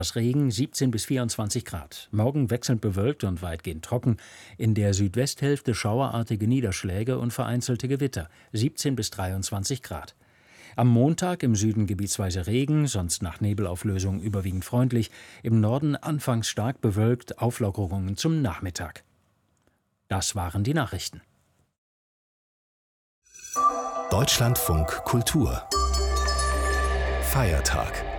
Regen 17 bis 24 Grad. Morgen wechselnd bewölkt und weitgehend trocken. In der Südwesthälfte schauerartige Niederschläge und vereinzelte Gewitter 17 bis 23 Grad. Am Montag im Süden gebietsweise Regen, sonst nach Nebelauflösung überwiegend freundlich. Im Norden anfangs stark bewölkt, Auflockerungen zum Nachmittag. Das waren die Nachrichten. Deutschlandfunk Kultur Feiertag.